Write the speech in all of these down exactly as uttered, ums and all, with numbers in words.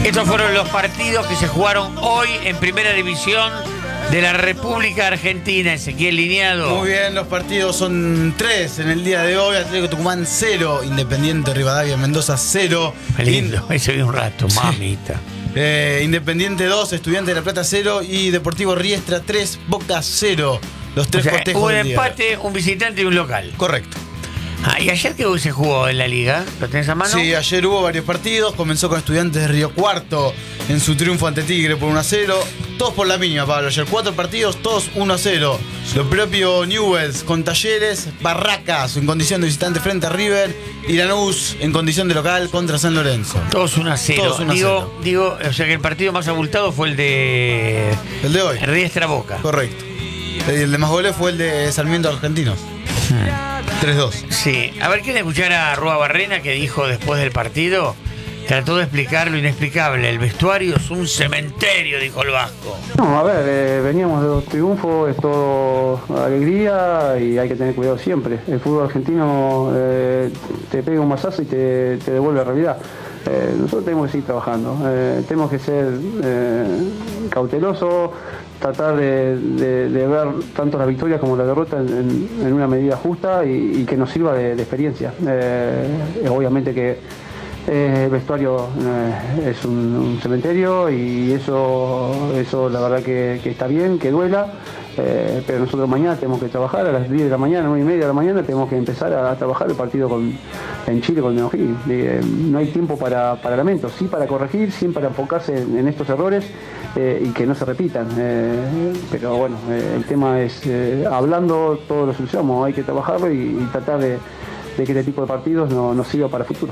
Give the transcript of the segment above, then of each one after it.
Estos fueron los partidos que se jugaron hoy en Primera División de la República Argentina. Ezequiel Lineado. Muy bien, los partidos son tres en el día de hoy. Atlético Tucumán cero, Independiente Rivadavia Mendoza cero. Qué lindo, ahí se vio un rato, mamita. Eh, Independiente dos, Estudiantes de La Plata cero y Deportivo Riestra tres, Boca cero. Los tres O sea, cortejos hubo un del día. empate, un visitante y un local. Correcto. Ah, ¿y ayer qué se jugó en la liga? ¿Lo tenés a mano? Sí, ayer hubo varios partidos. Comenzó con Estudiantes de Río Cuarto en su triunfo ante Tigre por uno a cero. Todos por la mínima, Pablo. Ayer cuatro partidos, todos uno a cero. Lo propio Newell's con Talleres, Barracas en condición de visitante frente a River y Lanús en condición de local contra San Lorenzo. Todos uno a cero. Todos uno a digo, cero. digo, o sea que el partido más abultado fue el de El de hoy. Riestra Boca. Correcto. El de más goles fue el de Sarmiento Argentinos. tres dos. Sí, a ver, ¿quieren escuchar a Rúa Barrena que dijo después del partido? Trató de explicar lo inexplicable. El vestuario es un cementerio, dijo el vasco. No, a ver, eh, veníamos de dos triunfos, es todo alegría y hay que tener cuidado siempre. El fútbol argentino eh, te pega un mazazo y te, te devuelve a la realidad. Eh, nosotros tenemos que seguir trabajando, eh, tenemos que ser eh, cautelosos, tratar de, de, de ver tanto la victoria como la derrota en, en una medida justa y, y que nos sirva de, de experiencia. Eh, obviamente que Eh, el vestuario eh, es un, un cementerio y eso, eso la verdad que, que está bien, que duela, eh, pero nosotros mañana tenemos que trabajar a las diez de la mañana, nueve y media de la mañana, tenemos que empezar a, a trabajar el partido con, en Chile con Neuquén. Eh, no hay tiempo para, para lamentos, sí para corregir, sí para enfocarse en, en estos errores eh, y que no se repitan. Eh, pero bueno, eh, el tema es, eh, hablando todo lo solucionamos, hay que trabajarlo y, y tratar de, de que este tipo de partidos no, nos sirva para el futuro.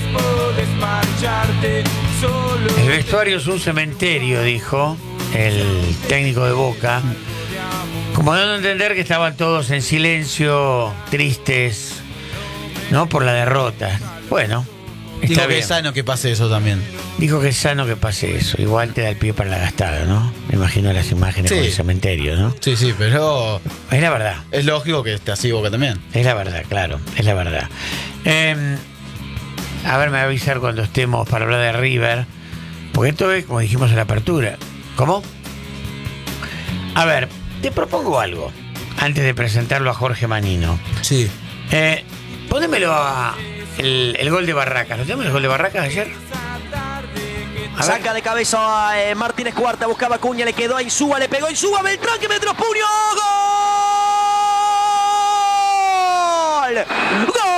El vestuario es un cementerio, dijo el técnico de Boca, como dando a entender que estaban todos en silencio, tristes, ¿no? Por la derrota. Bueno, está Digo que bien. es sano que pase eso también. Dijo que es sano que pase eso. Igual te da el pie para la gastada, ¿no? Me imagino las imágenes Sí. con el cementerio, ¿no? Sí, sí, pero Es la verdad. es lógico que esté así Boca también. Es la verdad, claro, es la verdad. Eh, a ver, me va a avisar cuando estemos para hablar de River, porque esto es, como dijimos en la apertura. ¿Cómo? A ver, te propongo algo, antes de presentarlo a Jorge Manino. Sí. Eh, ponémelo a el, el gol de Barracas. ¿Lo tenemos el gol de Barracas ayer? A ver. Saca de cabeza a eh, Martínez Cuarta, buscaba Cuña, le quedó a Insúa, le pegó Insúa, Beltrán que metió los puños. ¡Gol! ¡Gol!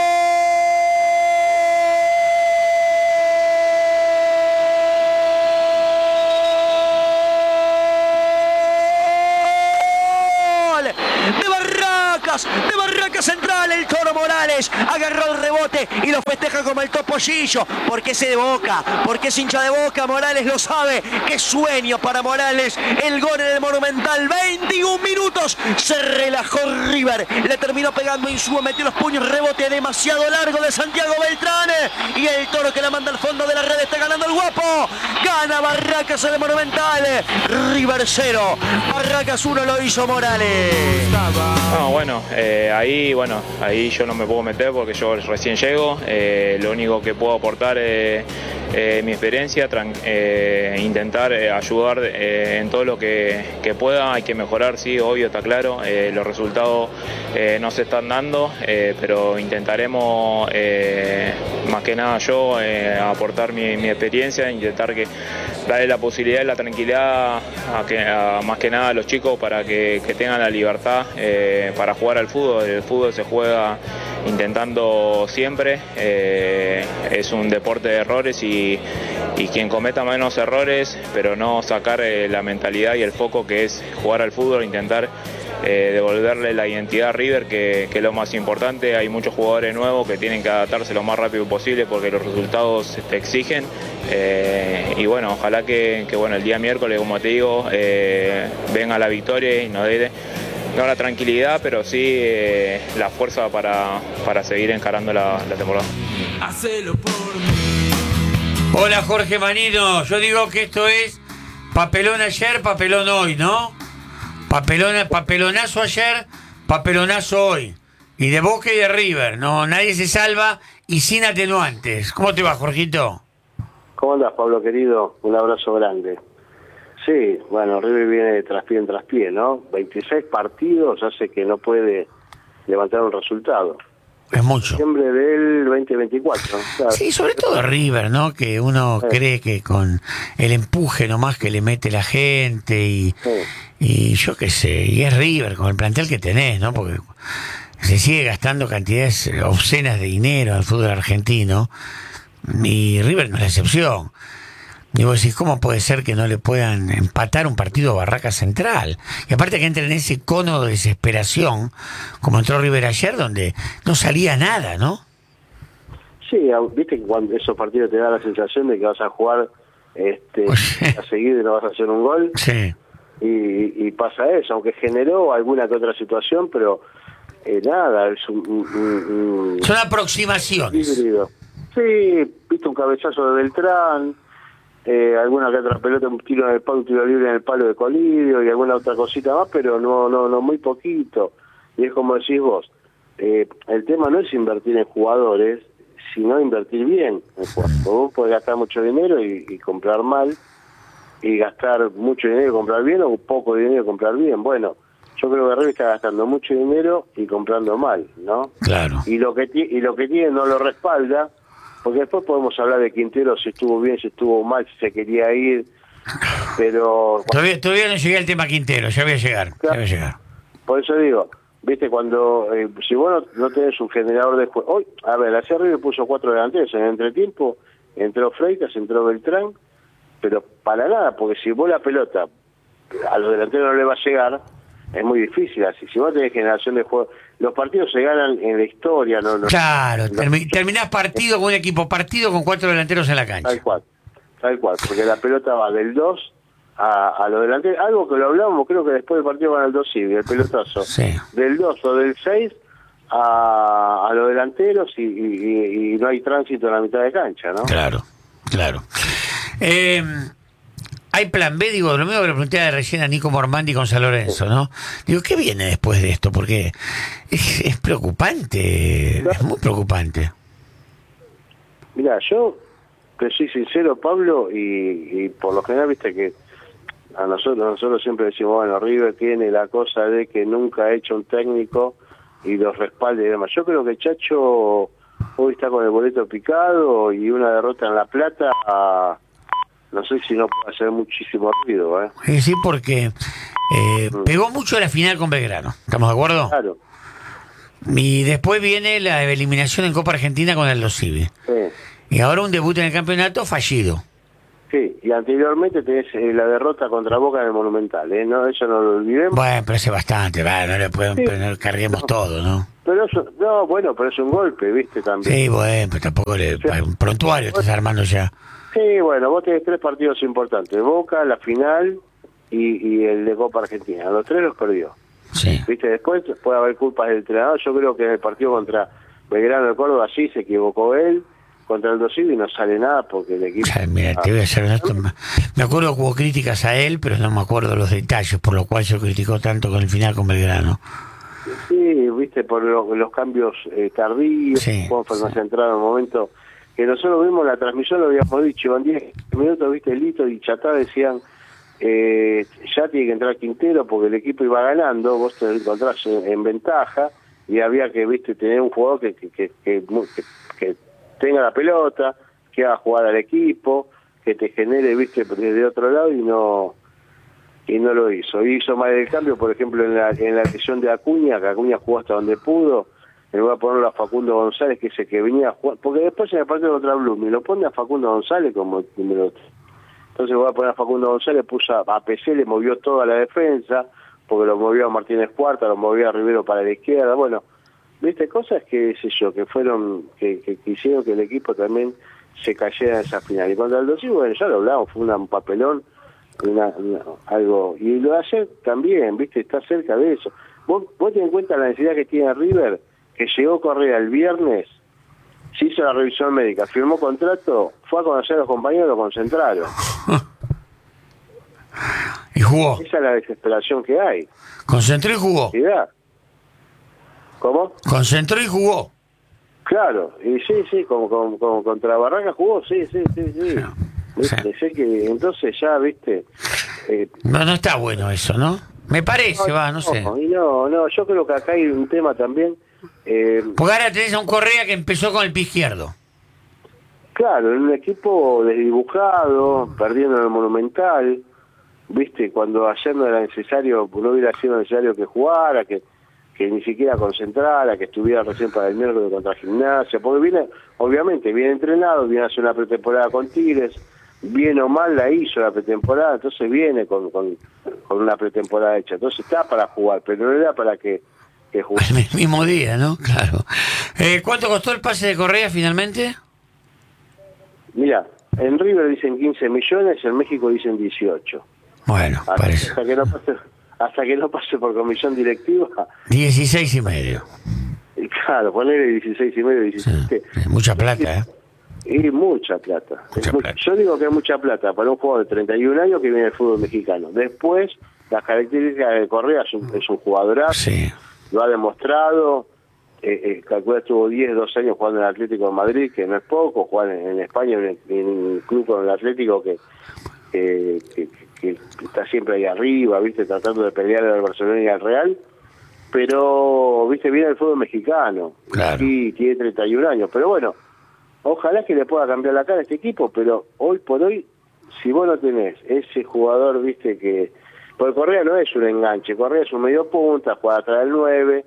De Barracas, de Barracas Central, el Toro Morales agarró el rebote y lo festeja como el topollillo, porque es de Boca, porque es hincha de Boca, Morales lo sabe, qué sueño para Morales, el gol en el Monumental, veintiún minutos, se relajó River, le terminó pegando Insúa, metió los puños, rebote demasiado largo de Santiago Beltrán, y el Toro que la manda al fondo de la red, está ganando el Guapo, gana Barracas en el Monumental, River cero, Barracas uno, lo hizo Morales. No, bueno, eh, ahí, bueno, ahí yo no me puedo meter porque yo recién llego. Eh, lo único que puedo aportar es eh, mi experiencia, tran- eh, intentar eh, ayudar eh, en todo lo que, que pueda. Hay que mejorar, sí, obvio, está claro. Eh, los resultados eh, no se están dando, eh, pero intentaremos, eh, más que nada yo, eh, aportar mi, mi experiencia, intentar que darle la posibilidad y la tranquilidad a que, a, más que nada a los chicos para que, que tengan la libertad eh, para jugar al fútbol. El fútbol se juega intentando siempre, eh, es un deporte de errores y, y quien cometa menos errores, pero no sacar eh, la mentalidad y el foco que es jugar al fútbol, intentar eh, devolverle la identidad a River, que, que es lo más importante. Hay muchos jugadores nuevos que tienen que adaptarse lo más rápido posible porque los resultados te exigen. Eh, y bueno, ojalá que, que bueno, el día miércoles, como te digo, eh, venga la victoria y nos dé no la tranquilidad, pero sí eh, la fuerza para, para seguir encarando la, la temporada. Hola Jorge Manino, yo digo que esto es papelón ayer, papelón hoy, ¿no? Papelón, papelonazo ayer, papelonazo hoy. Y de Boca y de River, no, nadie se salva y sin atenuantes. ¿Cómo te va, Jorgito? ¿Cómo andás, Pablo querido? Un abrazo grande. Sí, bueno, River viene de traspié en traspié, ¿no? veintiséis partidos hace que no puede levantar un resultado. Es mucho. Diciembre del veinte veinticuatro. Claro. Sí, sobre todo River, ¿no? Que uno Sí. cree que con el empuje nomás que le mete la gente y, Sí. y yo qué sé, y es River con el plantel que tenés, ¿no? Porque se sigue gastando cantidades obscenas de dinero al fútbol argentino y River no es la excepción. Y vos decís, ¿cómo puede ser que no le puedan empatar un partido a Barraca Central? Y aparte que entre en ese cono de desesperación, como entró River ayer, donde no salía nada, ¿no? Sí, viste que cuando esos partidos te da la sensación de que vas a jugar este, a seguir y no vas a hacer un gol. Sí. Y, y pasa eso, aunque generó alguna que otra situación, pero eh, nada, es un, un, un, Son aproximaciones. híbrido. Sí, viste un cabezazo de Beltrán, eh, alguna que otra pelota, un tiro en el palo, un tiro libre en el palo de Colidio y alguna otra cosita más, pero no, no, no muy poquito. Y es como decís vos, eh, el tema no es invertir en jugadores, sino invertir bien en jugadores. Vos podés gastar mucho dinero y, y comprar mal, y gastar mucho dinero y comprar bien, o poco dinero y comprar bien. Bueno, yo creo que River está gastando mucho dinero y comprando mal, ¿no? Claro. Y lo que y lo que tiene no lo respalda, porque después podemos hablar de Quintero, si estuvo bien, si estuvo mal, si se quería ir, pero... Todavía, todavía no llegué al tema Quintero, ya voy a llegar, ya voy a llegar. Por eso digo, viste, cuando eh, si vos no, no tenés un generador de juego... Hoy, a ver, la River puso cuatro delanteros en el entretiempo, entró Freitas, entró Beltrán, pero para nada, porque si vos la pelota a los delanteros no le va a llegar, es muy difícil así. Si vos tenés generación de juego, los partidos se ganan en la historia, no, no Claro, no, termi- terminás partido con un equipo partido con cuatro delanteros en la cancha. tal cual, tal cual, porque la pelota va del dos a, a los delanteros, algo que lo hablamos, creo que después del partido van al dos y el pelotazo, Sí. del dos o del seis a, a los delanteros y, y, y no hay tránsito en la mitad de cancha, ¿no? Claro, claro. Eh, hay plan B, digo, lo mismo que le pregunté de recién a Nico Mormandi con San Lorenzo, ¿no? Digo, ¿qué viene después de esto? Porque es, es preocupante, es muy preocupante. Mira, yo te soy sincero, Pablo, y, y por lo general, viste que a nosotros nosotros siempre decimos, bueno, River tiene la cosa de que nunca ha hecho un técnico y los respalde y demás. Yo creo que Chacho hoy está con el boleto picado y una derrota en La Plata, a, no sé si no puede hacer muchísimo ruido, ¿eh? Es decir, porque eh, pegó mucho la final con Belgrano, ¿estamos de acuerdo? Claro, Y después viene la eliminación en Copa Argentina con Aldo Civi. sí. Y ahora un debut en el campeonato fallido. Sí, y anteriormente tenés eh, la derrota contra Boca en el Monumental, ¿eh? No, eso no lo olvidemos. Bueno, pero hace bastante, va, no le pueden, Sí. no le carguemos todo, ¿no? Pero eso, no, bueno, pero es un golpe, ¿viste? También. Sí, bueno, pero tampoco le... Un prontuario estás armando ya. Sí, bueno, vos tenés tres partidos importantes, Boca, la final y, y el de Copa Argentina. Los tres los perdió. Sí. ¿Viste? Después puede haber culpas del entrenador. Yo creo que en el partido contra Belgrano de Córdoba sí se equivocó él. Contra el Dosivi no sale nada porque el equipo... Ya, mira, te voy a ser honesto. Me acuerdo que hubo críticas a él, pero no me acuerdo los detalles, por lo cual se criticó tanto con el final con Belgrano. Sí, viste, por lo- los cambios eh, tardíos, Sí, cómo fue más sí. entrado en un momento que nosotros vimos la transmisión, lo habíamos dicho, en diez minutos, viste, Lito y Chatá decían, eh, ya tiene que entrar Quintero porque el equipo iba ganando, vos te encontrás en, en ventaja y había que, viste, tener un jugador que, que, que, que, que, que tenga la pelota, que haga jugar al equipo, que te genere, viste, desde otro lado y no... y no lo hizo. Hizo mal el cambio, por ejemplo, en la, en la lesión de Acuña, que Acuña jugó hasta donde pudo, le voy a poner a Facundo González, que es el que venía a jugar, porque después en el partido contra Blooming lo pone a Facundo González como número tres. Entonces voy a poner a Facundo González, puso a, a P C, le movió toda la defensa, porque lo movió a Martínez Cuarta, lo movió a Rivero para la izquierda, bueno, viste, cosas que, sé yo, que fueron, que, que, que hicieron que el equipo también se cayera en esa final. Y contra el Dosivo, bueno, ya lo hablamos, fue una, un papelón, Una, una, algo, y lo de ayer también, viste, está cerca de eso. Vos, vos ten en cuenta la necesidad que tiene River, que llegó Correa el viernes, se hizo la revisión médica, firmó contrato, fue a conocer a los compañeros, lo concentraron. Y jugó. Esa es la desesperación que hay. Concentró y jugó. ¿Necesidad? ¿Cómo? Concentró y jugó. Claro, y sí, sí, como, como, como contra Barraca jugó, sí, sí, sí, sí. ¿viste? Sí. Sé que entonces ya, viste... Eh, No, no está bueno eso, ¿no? Me parece, va, no sé. y no, no, yo creo que acá hay un tema también... Eh, Porque ahora tenés a un Correa que empezó con el pie izquierdo. claro, en un equipo desdibujado, perdiendo en el Monumental, viste, cuando ayer no era necesario, no hubiera sido necesario que jugara, que, que ni siquiera concentrara, que estuviera recién para el miércoles contra Gimnasia, porque viene, obviamente, bien entrenado, viene a hacer una pretemporada con Tigres, bien o mal la hizo la pretemporada, entonces viene con, con, con una pretemporada hecha, entonces está para jugar, pero no era para que, que jugara. El mismo día, ¿no? Claro. Eh, ¿Cuánto costó el pase de Correa finalmente? Mira, en River dicen quince millones, en México dicen dieciocho. Bueno, Hasta, parece. hasta que no pase, hasta que no pase por comisión directiva, dieciséis y medio. y claro, ponerle dieciséis y medio, Sí, diecisiete. sí, mucha plata, ¿eh? Y mucha plata. Mucha Es mu- plata. Yo digo que es mucha plata para un jugador de treinta y un años que viene del fútbol mexicano. Después, las características de Correa es un, es un jugadorazo, Sí. lo ha demostrado. Eh, eh, calcula, estuvo diez, doce años jugando en el Atlético de Madrid, que no es poco, jugar en, en España, en, en un club con el Atlético que, que, que, que está siempre ahí arriba, viste, tratando de pelear al Barcelona y al Real, pero, viste, viene el fútbol mexicano, Claro. y tiene treinta y un años, pero bueno, ojalá que le pueda cambiar la cara a este equipo, pero hoy por hoy, si vos no tenés ese jugador, viste, que... Porque Correa no es un enganche, Correa es un medio punta, juega atrás del nueve,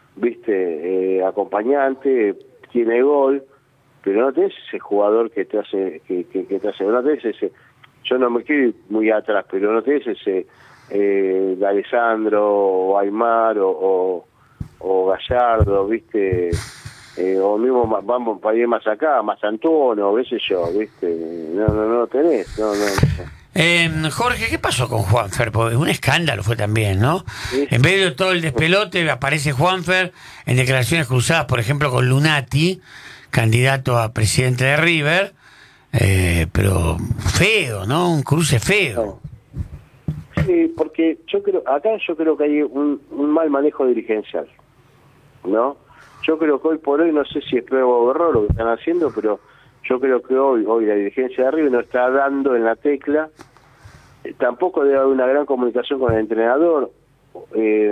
viste, eh, acompañante, tiene gol, pero no tenés ese jugador que te hace, que, que, que te hace, no tenés ese, yo no me quiero ir muy atrás, pero no tenés ese eh, de Alessandro o Aymar o, o, o Gallardo, viste, eh, o mismo ma- vamos para ir más acá, más Antonio, qué sé yo, viste, no, no, no lo tenés, no, no, no. Eh, Jorge, ¿qué pasó con Juanfer? Porque un escándalo fue también, ¿no? Sí. En medio de todo el despelote aparece Juanfer en declaraciones cruzadas, por ejemplo, con Lunati, candidato a presidente de River, eh, pero feo, ¿no? Un cruce feo. Sí, porque yo creo, acá yo creo que hay un, un mal manejo dirigencial, ¿no? Yo creo que hoy por hoy, no sé si es prueba o error lo que están haciendo, pero yo creo que hoy hoy la dirigencia de River no está dando en la tecla, eh, tampoco debe haber una gran comunicación con el entrenador. Eh,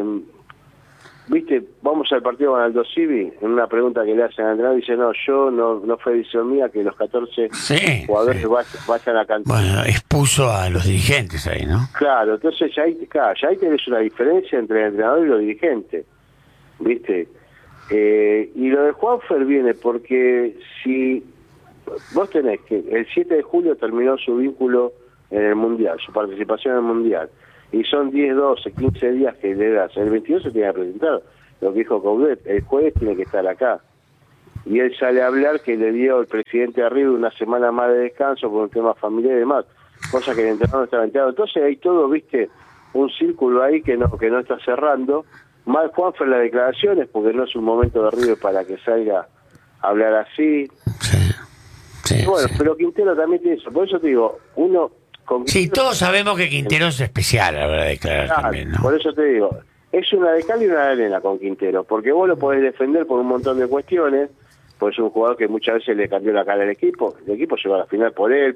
Viste, vamos al partido con Aldo Civi, en una pregunta que le hacen al entrenador, dice, no, yo no, no fue decisión mía que los catorce Sí, jugadores sí. vayan, vayan a cantar. Bueno, expuso a los dirigentes ahí, ¿no? Claro, entonces ya ahí, claro, ya ahí tenés una diferencia entre el entrenador y los dirigentes, ¿viste? Eh, y lo de Juanfer viene porque si vos tenés que el siete de julio terminó su vínculo en el Mundial, su participación en el Mundial, y son diez, doce, quince días que le das, el veintidós se tiene que presentar, lo que dijo Coudet, el jueves tiene que estar acá. Y él sale a hablar que le dio el presidente arriba una semana más de descanso por un tema familiar y demás, cosa que el entrenador no estaba enterado. Entonces hay todo, viste, un círculo ahí que no que no está cerrando. Mal Juanfer las declaraciones, porque no es un momento de River para que salga a hablar así. Sí. Sí, Y bueno, sí. pero Quintero también tiene eso. Por eso te digo, uno... Con Sí, Quintero- todos sabemos que Quintero es especial a la hora de declarar Claro, también, ¿no? por eso te digo, es una de cal y una de arena con Quintero, porque vos lo podés defender por un montón de cuestiones, pues es un jugador que muchas veces le cambió la cara al equipo, el equipo llegó a la final por él,